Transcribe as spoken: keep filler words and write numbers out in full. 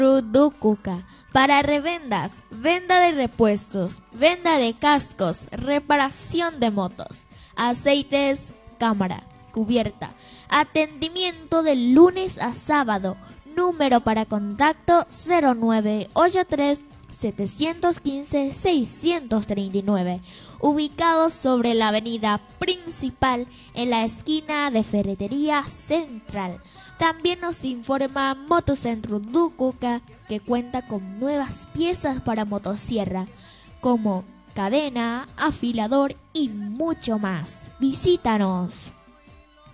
Ruducuca. Para revendas, venda de repuestos, venda de cascos, reparación de motos, aceites, cámara, cubierta, atendimiento de lunes a sábado. Número para contacto cero nueve ocho tres siete uno cinco seis tres nueve, ubicados sobre la avenida principal en la esquina de Ferretería Central. También nos informa Motocentro Ruducuca que cuenta con nuevas piezas para motosierra, como cadena, afilador y mucho más. Visítanos.